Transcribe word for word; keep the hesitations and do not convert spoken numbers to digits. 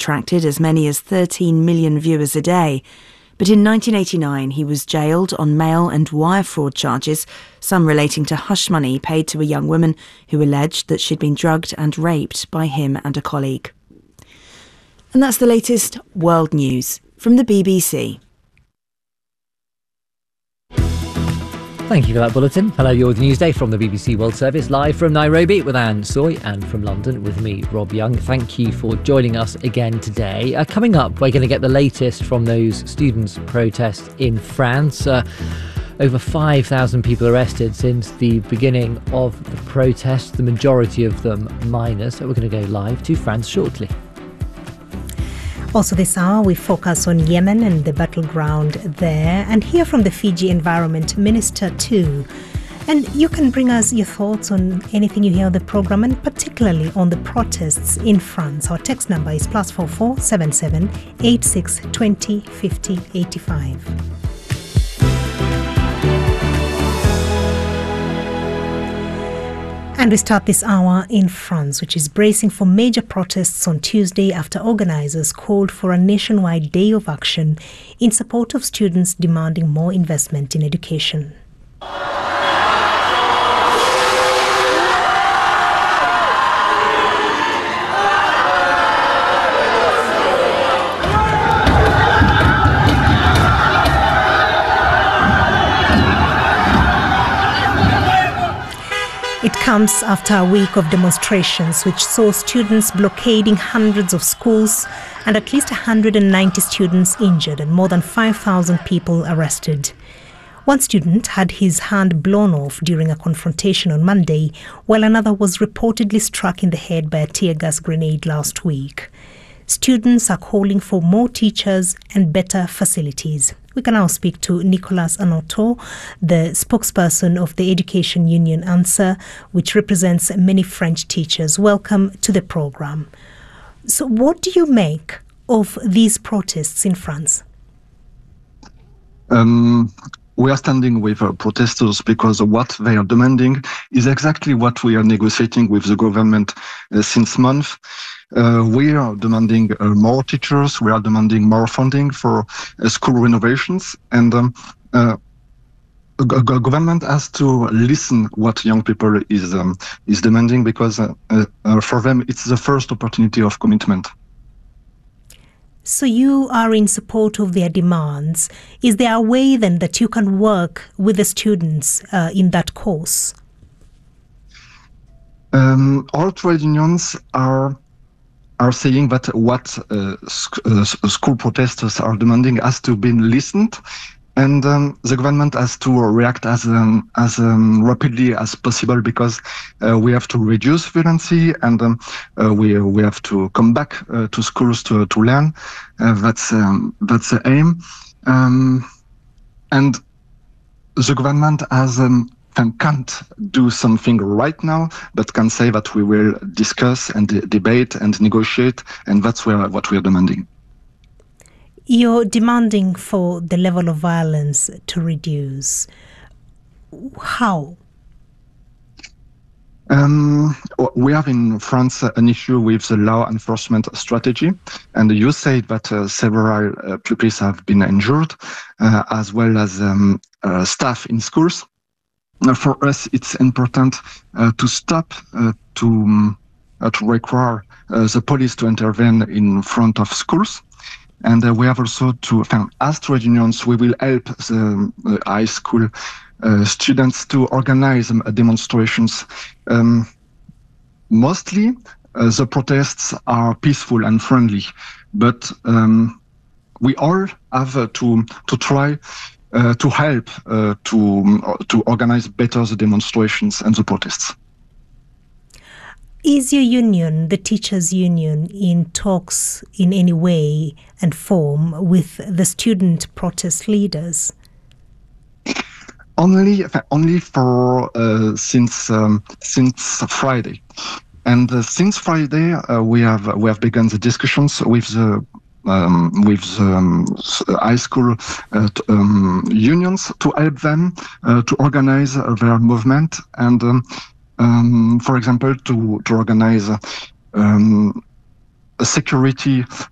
attracted as many as thirteen million viewers a day. But in nineteen eighty-nine, he was jailed on mail and wire fraud charges, some relating to hush money paid to a young woman who alleged that she'd been drugged and raped by him and a colleague. And that's the latest world news from the B B C. Thank you for that bulletin. Hello, you're the Newsday from the B B C World Service, live from Nairobi with Anne Soy, and from London with me, Rob Young. Thank you for joining us again today. Uh, coming up, we're going to get the latest from those students' protests in France. Uh, over five thousand people arrested since the beginning of the protests, the majority of them minors. So we're going to go live to France shortly. Also this hour, we focus on Yemen and the battleground there, and hear from the Fiji Environment Minister too. And you can bring us your thoughts on anything you hear on the programme, and particularly on the protests in France. Our text number is plus four four seven seven eight six twenty fifty eighty five. And we start this hour in France, which is bracing for major protests on Tuesday after organisers called for a nationwide day of action in support of students demanding more investment in education. It comes after a week of demonstrations which saw students blockading hundreds of schools and at least one hundred ninety students injured and more than five thousand people arrested. One student had his hand blown off during a confrontation on Monday, while another was reportedly struck in the head by a tear gas grenade last week. Students are calling for more teachers and better facilities. We can now speak to Nicolas Anoto, the spokesperson of the Education Union ANSER, which represents many French teachers. Welcome to the programme. So what do you make of these protests in France? Um, we are standing with uh, protesters because what they are demanding is exactly what we are negotiating with the government uh, since months. Uh, we are demanding uh, more teachers, we are demanding more funding for uh, school renovations, and um, uh, g- g- government has to listen what young people is um, is demanding, because uh, uh, for them it's the first opportunity of commitment. So you are in support of their demands. Is there a way then that you can work with the students uh, in that course? Um, all trade unions are are saying that what uh, sc- uh, school protesters are demanding has to be listened, and um, the government has to react as um, as um, rapidly as possible, because uh, we have to reduce violency, and um, uh, we we have to come back uh, to schools to to learn. Uh, that's um, that's the aim, um, and the government has. Um, And can't do something right now, but can say that we will discuss and de- debate and negotiate, and that's where, what we are demanding. You're demanding for the level of violence to reduce. How? Um, we have in France uh, an issue with the law enforcement strategy, and you said that uh, several uh, pupils have been injured, uh, as well as um, uh, staff in schools. For us, it's important uh, to stop uh, to um, uh, to require uh, the police to intervene in front of schools, and uh, we have also to, um, as trade unions, we will help the uh, high school uh, students to organize um, demonstrations. Um, mostly, uh, the protests are peaceful and friendly, but um, we all have uh, to to try. Uh, to help uh, to um, to organize better the demonstrations and the protests. Is your union, the teachers' union, in talks in any way and form with the student protest leaders? Only, only for uh, since um, since Friday, and uh, since Friday uh, we have we have begun the discussions with the. Um, with um, high school uh, t- um, unions to help them uh, to organize uh, their movement, and um, um, for example to to organize um, a security